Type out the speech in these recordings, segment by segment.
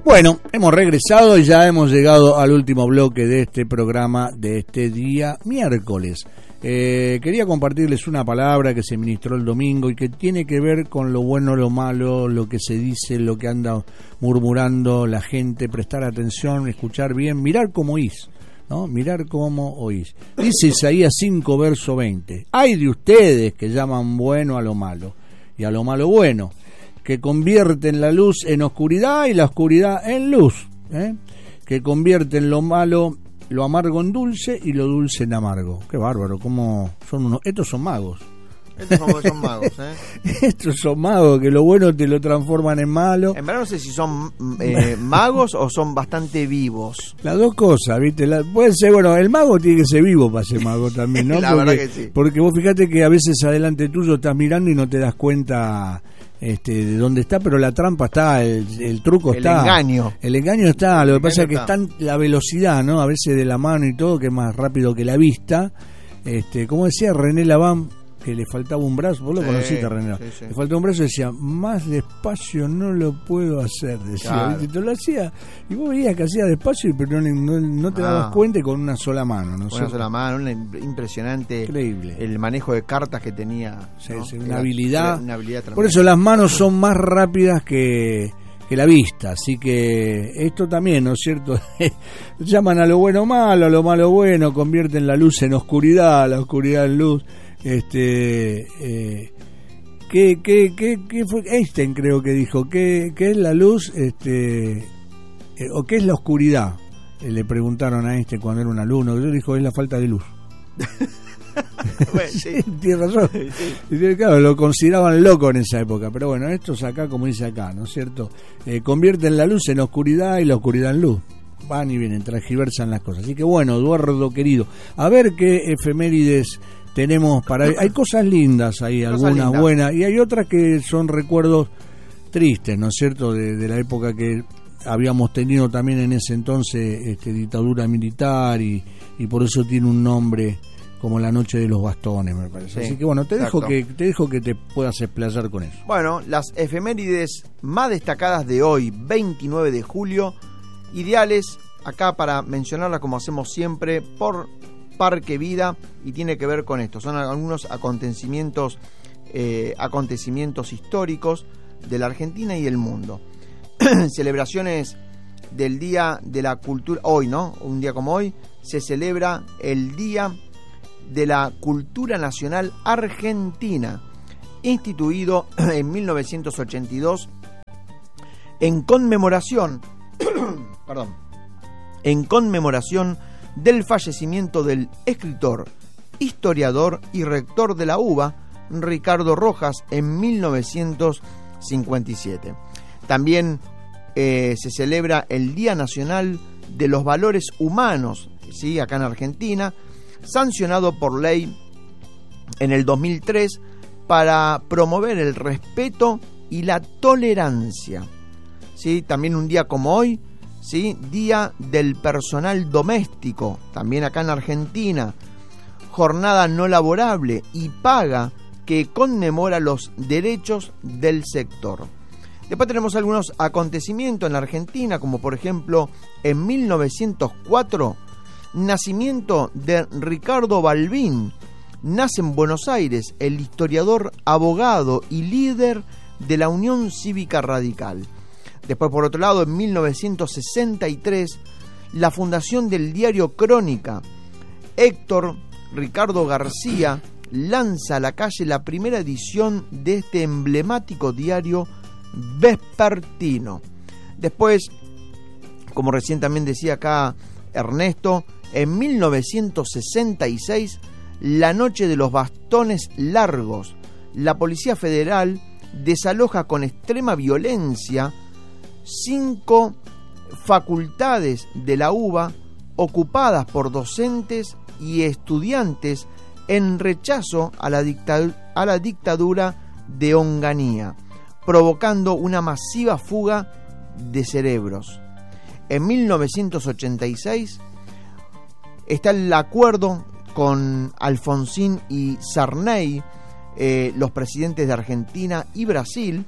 Bueno, hemos regresado y ya hemos llegado al último bloque de este programa de este día miércoles. Quería compartirles una palabra que se ministró el domingo y que tiene que ver con lo bueno, lo malo, lo que se dice, lo que anda murmurando la gente, prestar atención, escuchar bien, mirar cómo oís, ¿no? Mirar cómo oís. Dice Isaías 5, verso 20. Hay de ustedes que llaman bueno a lo malo y a lo malo bueno, que convierten la luz en oscuridad y la oscuridad en luz, que convierten lo malo, lo amargo en dulce y lo dulce en amargo. Qué bárbaro, cómo son unos... Estos son magos. Estos son magos, Estos son magos, que lo bueno te lo transforman en malo. En verdad no sé si son magos o son bastante vivos. Las dos cosas, ¿viste? Puede ser, bueno, el mago tiene que ser vivo para ser mago también, ¿no? La verdad que sí. Porque vos fíjate que a veces adelante tuyo estás mirando y no te das cuenta... de dónde está, pero la trampa está, el truco está. El engaño está, lo que pasa es que está la velocidad, ¿no? A veces de la mano y todo, que es más rápido que la vista. Como decía René Laván, que le faltaba un brazo, vos lo conociste, René, sí. Le faltaba un brazo y decía, más despacio no lo puedo hacer, decía, claro. Te lo hacía, y vos veías que hacía despacio, pero no te dabas cuenta con una sola mano, ¿no? Una sola mano, impresionante. Increíble. El manejo de cartas que tenía. Sí, ¿no? Sí, una habilidad tremenda. Por eso las manos son más rápidas que la vista, así que esto también, ¿no es cierto? Llaman a lo bueno malo, a lo malo bueno, convierten la luz en oscuridad, la oscuridad en luz. ¿Qué fue? Einstein creo que dijo, ¿qué es la luz? ¿O qué es la oscuridad? Le preguntaron a Einstein cuando era un alumno, él dijo, es la falta de luz. Bueno, sí, tiene razón. Sí. Claro, lo consideraban loco en esa época, pero bueno, estos acá, como dice acá, ¿no es cierto? Convierten la luz en oscuridad y la oscuridad en luz. Van y vienen, transgiversan las cosas. Así que bueno, Eduardo querido, a ver qué efemérides tenemos para... Hay cosas lindas ahí, algunas buenas, y hay otras que son recuerdos tristes, ¿no es cierto?, de la época que habíamos tenido también en ese entonces dictadura militar, y por eso tiene un nombre como la noche de los bastones, me parece. Sí, así que bueno, te dejo que te puedas explayar con eso. Bueno, las efemérides más destacadas de hoy, 29 de julio, ideales acá para mencionarlas como hacemos siempre por Parque Vida, y tiene que ver con esto. Son algunos acontecimientos históricos de la Argentina y el mundo. Celebraciones del Día de la Cultura. Hoy, ¿no? Un día como hoy se celebra el Día de la Cultura Nacional Argentina, instituido en 1982 en conmemoración del fallecimiento del escritor, historiador y rector de la UBA, Ricardo Rojas, en 1957. También se celebra el Día Nacional de los Valores Humanos, ¿sí?, acá en Argentina, sancionado por ley en el 2003 para promover el respeto y la tolerancia. ¿Sí? También un día como hoy, ¿sí?, Día del Personal Doméstico, también acá en Argentina, jornada no laborable y paga que conmemora los derechos del sector. Después tenemos algunos acontecimientos en la Argentina, como por ejemplo en 1904, nacimiento de Ricardo Balbín. Nace en Buenos Aires el historiador, abogado y líder de la Unión Cívica Radical. Después, por otro lado, en 1963, la fundación del diario Crónica. Héctor Ricardo García lanza a la calle la primera edición de este emblemático diario vespertino. Después, como recién también decía acá Ernesto, en 1966, la noche de los bastones largos, la Policía Federal desaloja con extrema violencia 5 facultades de la UBA ocupadas por docentes y estudiantes en rechazo a la dictadura de Onganía, provocando una masiva fuga de cerebros. En 1986 está el acuerdo con Alfonsín y Sarney, los presidentes de Argentina y Brasil,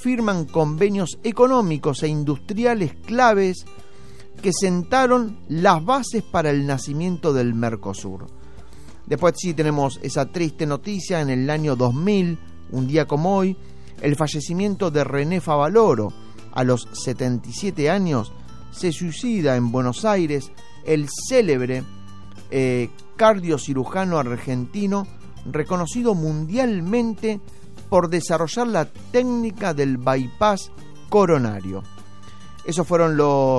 firman convenios económicos e industriales claves que sentaron las bases para el nacimiento del Mercosur. Después sí tenemos esa triste noticia en el año 2000, un día como hoy, el fallecimiento de René Favaloro. A los 77 años se suicida en Buenos Aires el célebre cardiocirujano argentino, reconocido mundialmente por desarrollar la técnica del bypass coronario. Esos fueron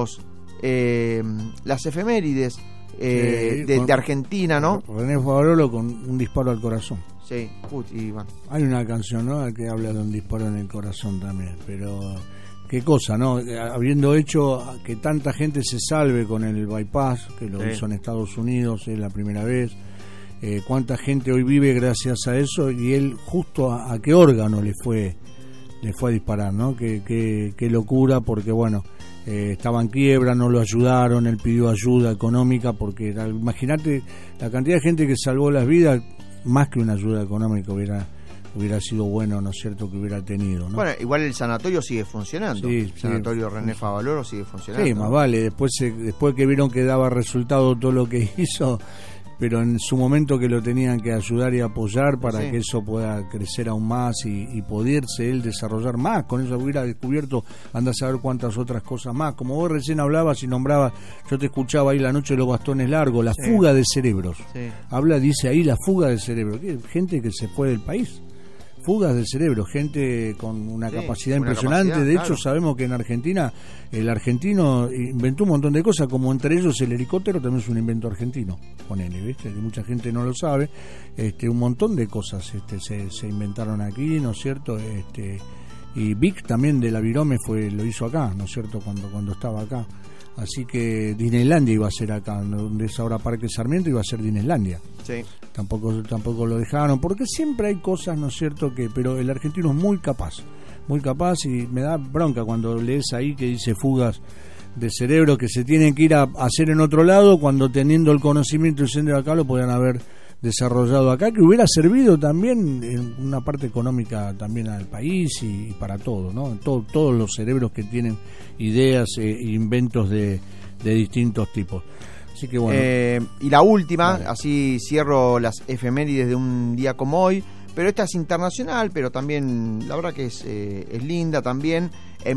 las efemérides de Argentina, ¿no? René Favaloro con un disparo al corazón. Sí, y bueno. Hay una canción, ¿no?, que habla de un disparo en el corazón también, pero qué cosa, ¿no? Habiendo hecho que tanta gente se salve con el bypass, que lo hizo en Estados Unidos, es la primera vez. Cuánta gente hoy vive gracias a eso, y él justo a qué órgano le fue a disparar, ¿no? Qué locura, porque bueno, estaba en quiebra, no lo ayudaron, él pidió ayuda económica, porque imagínate la cantidad de gente que salvó las vidas, más que una ayuda económica hubiera sido bueno, ¿no es cierto?, que hubiera tenido, ¿no? Bueno, igual el sanatorio sigue funcionando. Sí, el sanatorio René Favaloro sigue funcionando. Sí, más vale, después que vieron que daba resultado todo lo que hizo, pero en su momento que lo tenían que ayudar y apoyar para que eso pueda crecer aún más y poderse él desarrollar más. Con eso hubiera descubierto, anda a saber cuántas otras cosas más. Como vos recién hablabas y nombrabas, yo te escuchaba ahí La noche de los bastones largos, la fuga de cerebros. Dice ahí la fuga de cerebros. Gente que se fue del país. Fugas del cerebro, gente con una capacidad impresionante. De hecho, sabemos que en Argentina el argentino inventó un montón de cosas, como entre ellos el helicóptero también es un invento argentino. Ponele, ¿viste? Que mucha gente no lo sabe. Un montón de cosas se inventaron aquí, ¿no es cierto? Y Vic también de la Virome lo hizo acá, ¿no es cierto? Cuando estaba acá. Así que Disneylandia iba a ser acá, donde es ahora Parque Sarmiento, iba a ser Disneylandia. Sí. Tampoco lo dejaron, porque siempre hay cosas, ¿no es cierto?, pero el argentino es muy capaz, y me da bronca cuando lees ahí que dice fugas de cerebro que se tienen que ir a hacer en otro lado, cuando teniendo el conocimiento y siendo de acá lo podrían haber desarrollado acá, que hubiera servido también en una parte económica también al país y para todo, ¿no? Todos los cerebros que tienen ideas e inventos de distintos tipos. Así que bueno. Y la última, así cierro las efemérides de un día como hoy, pero esta es internacional, pero también la verdad que es linda también. En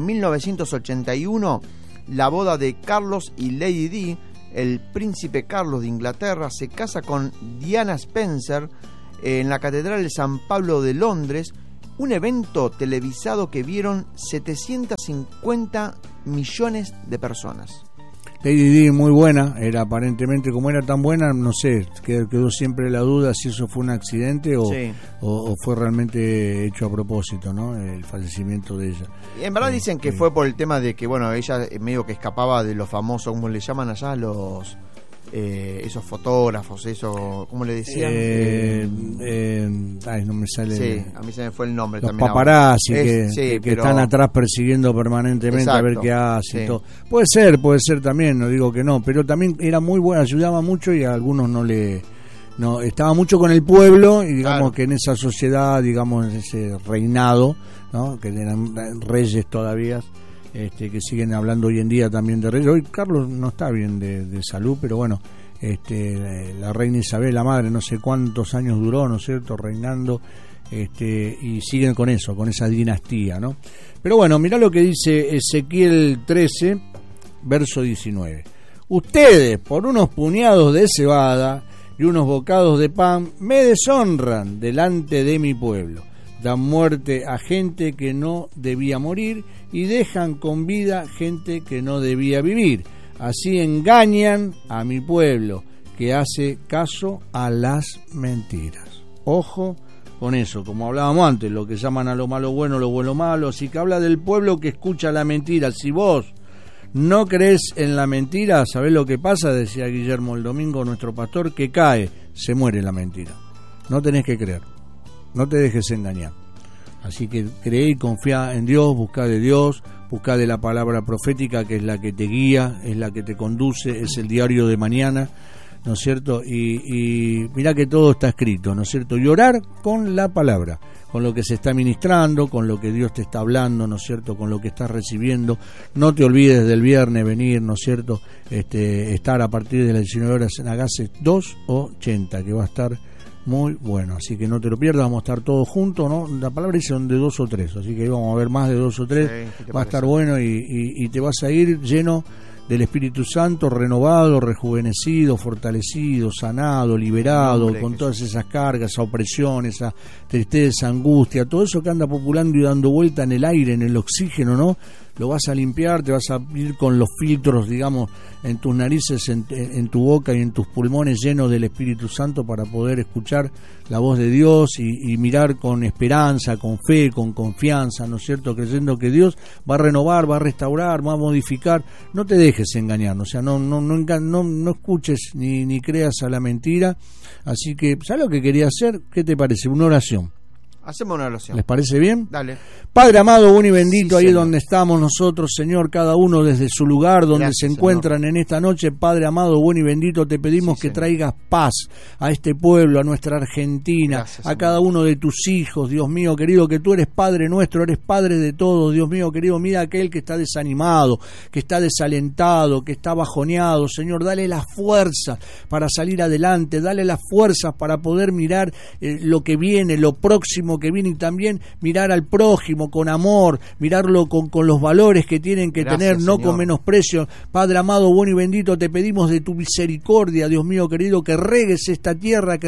1981, la boda de Carlos y Lady Di, el príncipe Carlos de Inglaterra, se casa con Diana Spencer en la Catedral de San Pablo de Londres, un evento televisado que vieron 750 millones de personas. Lady Di muy buena, era aparentemente, como era tan buena, no sé, quedó siempre la duda si eso fue un accidente o fue realmente hecho a propósito, ¿no? El fallecimiento de ella. Y en verdad dicen que fue por el tema de que, bueno, ella medio que escapaba de los famosos, ¿cómo le llaman allá? Esos fotógrafos, eso, ¿cómo le decían? No me sale. Sí, a mí se me fue el nombre los también. Los paparazzi que están atrás persiguiendo permanentemente. Exacto. A ver qué hace. Todo. Puede ser también, no digo que no, pero también era muy buena, ayudaba mucho y a algunos no estaba mucho con el pueblo y digamos que en esa sociedad, digamos en ese reinado, ¿no? Que eran reyes todavía. Que siguen hablando hoy en día también de reyes. Hoy Carlos no está bien de salud, pero bueno, la reina Isabel, la madre, no sé cuántos años duró, ¿no es cierto?, reinando, y siguen con eso, con esa dinastía, ¿no? Pero bueno, mirá lo que dice Ezequiel 13, verso 19. Ustedes, por unos puñados de cebada y unos bocados de pan, me deshonran delante de mi pueblo. Dan muerte a gente que no debía morir y dejan con vida gente que no debía vivir. Así engañan a mi pueblo, que hace caso a las mentiras. Ojo con eso, como hablábamos antes, lo que llaman a lo malo bueno, lo bueno malo. Así que habla del pueblo que escucha la mentira. Si vos no crees en la mentira, ¿sabés lo que pasa? Decía Guillermo el domingo, nuestro pastor, que cae, se muere la mentira. No tenés que creer. No te dejes engañar. Así que cree y confía en Dios, busca de Dios, busca de la palabra profética, que es la que te guía, es la que te conduce, es el diario de mañana, ¿no es cierto? Y mirá que todo está escrito, ¿no es cierto? Y orar con la palabra. con lo que se está ministrando, con lo que Dios te está hablando, ¿no es cierto?, con lo que estás recibiendo. No te olvides del viernes venir, ¿no es cierto?, estar a partir de las 19 horas en Agasse 280, que va a estar muy bueno, así que no te lo pierdas. Vamos a estar todos juntos, ¿no? La palabra dice de 2 o 3, así que ahí vamos a ver más de 2 o 3, sí, va a estar bueno y te vas a ir lleno del Espíritu Santo, renovado, rejuvenecido, fortalecido, sanado, liberado, con todas esas cargas, esa opresión, esa tristeza, angustia, todo eso que anda populando y dando vuelta en el aire, en el oxígeno, ¿no? Lo vas a limpiar, te vas a ir con los filtros, digamos, en tus narices, en tu boca y en tus pulmones llenos del Espíritu Santo para poder escuchar la voz de Dios y mirar con esperanza, con fe, con confianza, ¿no es cierto?, creyendo que Dios va a renovar, va a restaurar, va a modificar. No te dejes engañar, o sea, no escuches ni creas a la mentira. Así que, ¿sabes lo que quería hacer? ¿Qué te parece? Una oración. Hacemos una oración. ¿Les parece bien? Dale. Padre amado, bueno y bendito, sí, ahí donde estamos nosotros, Señor, cada uno desde su lugar donde gracias, se encuentran, Señor, en esta noche. Padre amado, bueno y bendito, te pedimos que traigas paz a este pueblo, a nuestra Argentina, gracias, a cada uno de tus hijos, Dios mío querido, que tú eres Padre nuestro, eres Padre de todos, Dios mío querido. Mira aquel que está desanimado, que está desalentado, que está bajoneado, Señor, dale la fuerza para salir adelante, dale las fuerzas para poder mirar lo que viene, lo próximo que viene, y también mirar al prójimo con amor, mirarlo con los valores que tienen que tener, no, Señor, con menosprecio. Padre amado, bueno y bendito, te pedimos de tu misericordia, Dios mío querido, que riegues esta tierra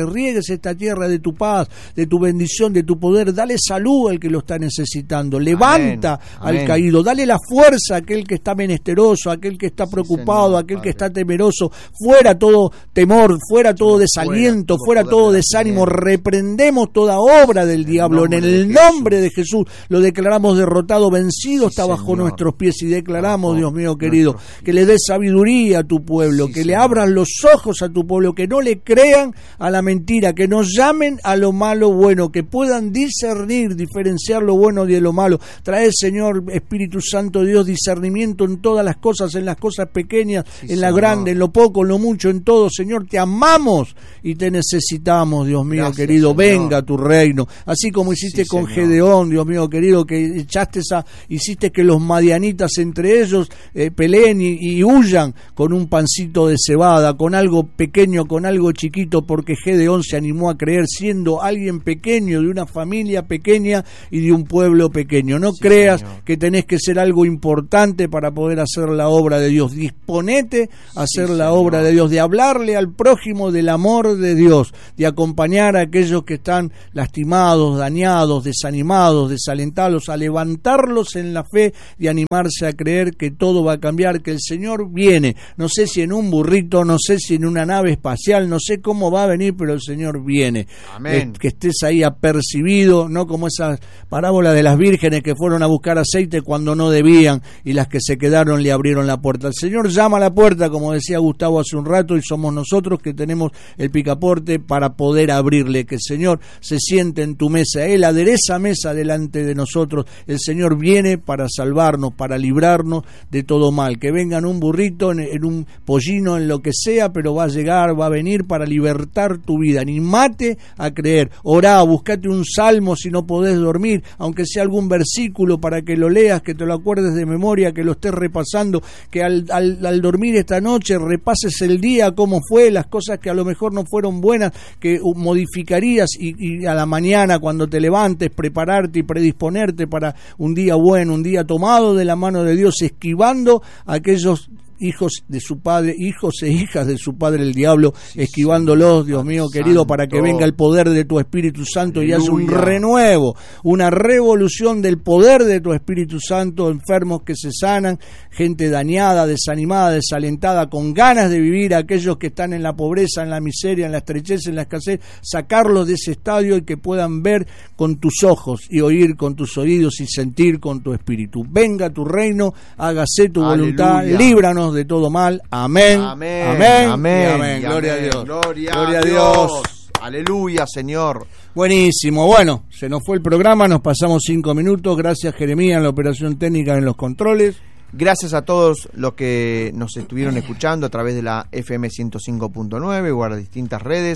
de tu paz, de tu bendición, de tu poder. Dale salud al que lo está necesitando, levanta al caído, dale la fuerza a aquel que está menesteroso, a aquel que está preocupado, Señor, a aquel que está temeroso. Fuera todo temor, fuera todo desaliento, fuera todo desánimo. Reprendemos toda obra del diablo. En el nombre de Jesús lo declaramos derrotado, vencido, está bajo nuestros pies, y declaramos, Dios mío querido, que le des sabiduría a tu pueblo, que le abras los ojos a tu pueblo, que no le crean a la mentira, que no llamen a lo malo bueno, que puedan discernir, diferenciar lo bueno de lo malo. Trae, Señor, Espíritu Santo Dios, discernimiento en todas las cosas, en las cosas pequeñas, en la grande, en lo poco, en lo mucho, en todo. Señor, te amamos y te necesitamos, Dios mío querido. Señor, venga tu reino, así como hiciste con Gedeón, Dios mío querido, que hiciste que los madianitas entre ellos peleen y huyan con un pancito de cebada, con algo pequeño, con algo chiquito, porque Gedeón se animó a creer, siendo alguien pequeño, de una familia pequeña y de un pueblo pequeño. No creas, Señor, que tenés que ser algo importante para poder hacer la obra de Dios. Disponete a hacer la obra de Dios, de hablarle al prójimo del amor de Dios, de acompañar a aquellos que están lastimados, dañados, desanimados, desalentados, a levantarlos en la fe y animarse a creer que todo va a cambiar, que el Señor viene. No sé si en un burrito, no sé si en una nave espacial, no sé cómo va a venir, pero el Señor viene. Amén. Que estés ahí apercibido, no como esas parábolas de las vírgenes que fueron a buscar aceite cuando no debían y las que se quedaron le abrieron la puerta. El Señor llama a la puerta, como decía Gustavo hace un rato, y somos nosotros que tenemos el picaporte para poder abrirle. Que el Señor se siente en tu mesa, Él adereza mesa delante de nosotros. El Señor viene para salvarnos, para librarnos de todo mal. Que venga en un burrito, en un pollino, en lo que sea, pero va a llegar, va a venir para libertar tu vida. Animate a creer, orá, buscate un salmo si no podés dormir, aunque sea algún versículo para que lo leas, que te lo acuerdes de memoria, que lo estés repasando, que al dormir esta noche repases el día, cómo fue, las cosas que a lo mejor no fueron buenas, que modificarías, y a la mañana cuando te levantes, prepararte y predisponerte para un día bueno, un día tomado de la mano de Dios, esquivando a aquellos hijos de su padre, hijos e hijas de su padre el diablo, esquivándolos, Dios mío querido, para que venga el poder de tu Espíritu Santo y haya un renuevo, una revolución del poder de tu Espíritu Santo. Enfermos que se sanan, gente dañada, desanimada, desalentada, con ganas de vivir, aquellos que están en la pobreza, en la miseria, en la estrechez, en la escasez, sacarlos de ese estadio y que puedan ver con tus ojos y oír con tus oídos y sentir con tu espíritu. Venga tu reino, hágase tu voluntad, líbranos de todo mal. Amén. Amén. Amén. Amén. Amén. Gloria a Dios. Gloria a Dios. Aleluya, Señor. Buenísimo. Bueno, se nos fue el programa, nos pasamos 5 minutos. Gracias, Jeremías, en la operación técnica, en los controles. Gracias a todos los que nos estuvieron escuchando a través de la FM 105.9 o a las distintas redes.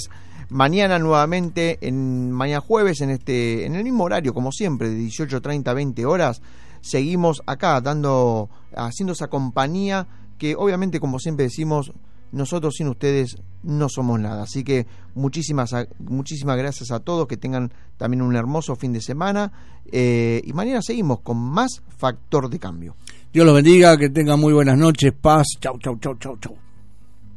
Mañana nuevamente, mañana jueves, en el mismo horario, como siempre, de 18:30 a 20 horas, seguimos acá haciendo esa compañía que obviamente, como siempre decimos, nosotros sin ustedes no somos nada. Así que muchísimas gracias a todos, que tengan también un hermoso fin de semana, y mañana seguimos con más Factor de Cambio. Dios los bendiga, que tengan muy buenas noches, paz, chau, chau, chau, chau, chau.